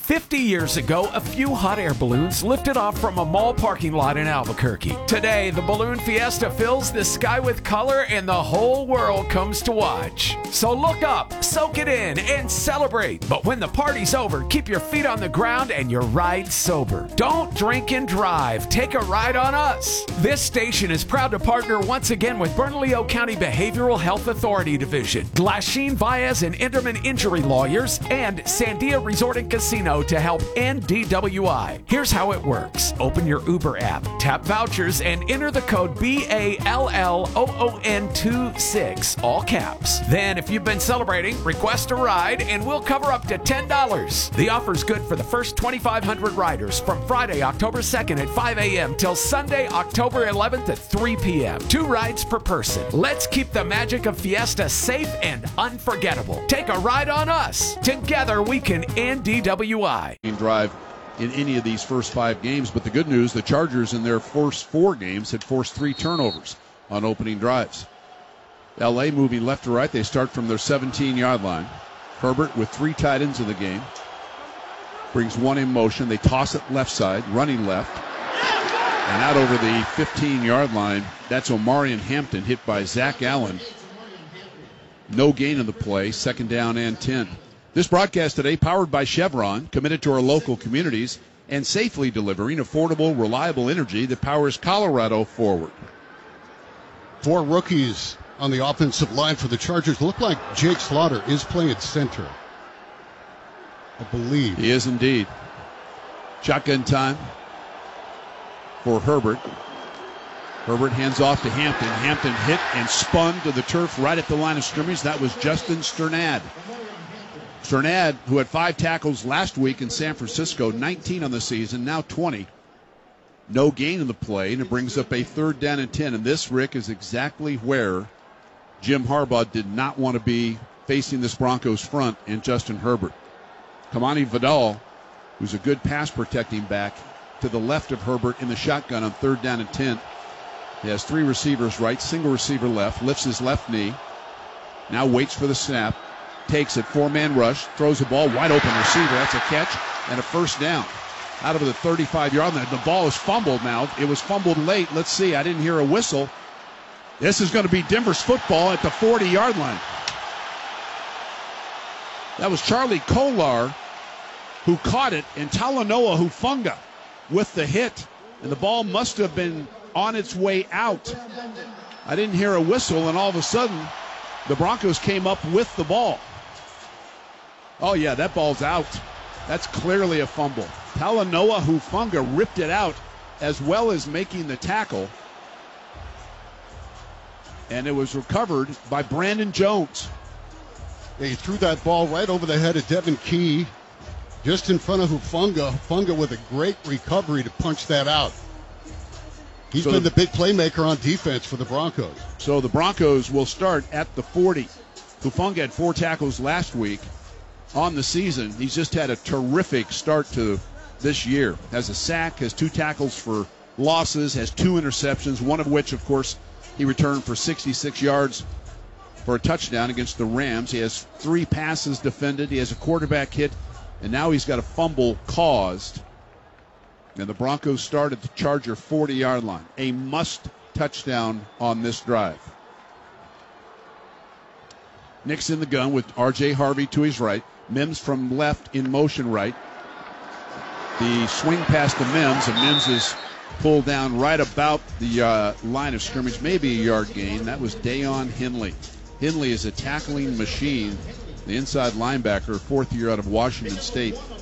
50 years ago, a few hot air balloons lifted off from a mall parking lot in Albuquerque. Today, the Balloon Fiesta fills the sky with color and the whole world comes to watch. So look up, soak it in, and celebrate. But when the party's over, keep your feet on the ground and your ride sober. Don't drink and drive. Take a ride on us. This station is proud to partner once again with Bernalillo County Behavioral Health Authority Division, Glasheen, Baez, and Enderman Injury Lawyers, and Sandia Resort and Casino to help end DWI. Here's how it works. Open your Uber app, tap vouchers, and enter the code BALLOON26, all caps. Then, if you've been celebrating, request a ride, and we'll cover up to $10. The offer's good for the first 2,500 riders from Friday, October 2nd at 5 a.m. till Sunday, October 11th at 3 p.m. 2 rides per person. Let's keep the magic of Fiesta safe and unforgettable. Take a ride on us. Together, we can end DWI. Drive in any of these first 5 games, but the good news, the Chargers in their first 4 games had forced 3 turnovers on opening drives. LA moving left to right. They start from their 17-yard line. Herbert with 3 tight ends in the game. Brings 1 in motion. They toss it left side, running left. And out over the 15-yard line, that's Omarion Hampton hit by Zach Allen. No gain in the play, 2nd down and 10. This broadcast today powered by Chevron, committed to our local communities and safely delivering affordable, reliable energy that powers Colorado forward. 4 rookies on the offensive line for the Chargers. Look like Jake Slaughter is playing at center, I believe. He is indeed. Shotgun time for Herbert. Herbert hands off to Hampton. Hampton hit and spun to the turf right at the line of scrimmage. That was Justin Sternad. Sternad, who had 5 tackles last week in San Francisco, 19 on the season, now 20. No gain in the play, and it brings up a 3rd down and 10. And this, Rick, is exactly where Jim Harbaugh did not want to be facing this Broncos front and Justin Herbert. Kamani Vidal, who's a good pass protecting back, to the left of Herbert in the shotgun on 3rd down and 10. He has 3 receivers right, single receiver left, lifts his left knee, now waits for the snap. Takes it, 4-man rush, throws the ball, wide open receiver. That's a catch and a 1st down. Out of the 35-yard line. The ball is fumbled now. It was fumbled late. Let's see. I didn't hear a whistle. This is going to be Denver's football at the 40-yard line. That was Charlie Kolar who caught it, and Talanoa Hufanga with the hit. And the ball must have been on its way out. I didn't hear a whistle, and all of a sudden, the Broncos came up with the ball. Oh, yeah, that ball's out. That's clearly a fumble. Talanoa Hufanga ripped it out as well as making the tackle. And it was recovered by Brandon Jones. He threw that ball right over the head of Devin Key, just in front of Hufanga. Hufanga with a great recovery to punch that out. He's been the big playmaker on defense for the Broncos. So the Broncos will start at the 40. Hufanga had 4 tackles last week on the season. He's just had a terrific start to this year. Has a sack, has 2 tackles for losses, has 2 interceptions, one of which, of course, he returned for 66 yards for a touchdown against the Rams. He has 3 passes defended. He has a quarterback hit, and now he's got a fumble caused. And the Broncos start at the Charger 40-yard line. A must touchdown on this drive. Nick's in the gun with R.J. Harvey to his right. Mims from left in motion right. The swing pass to Mims, and Mims is pulled down right about the line of scrimmage, maybe a yard gain. That was Dayon Henley. Henley is a tackling machine, the inside linebacker, 4th year out of Washington State.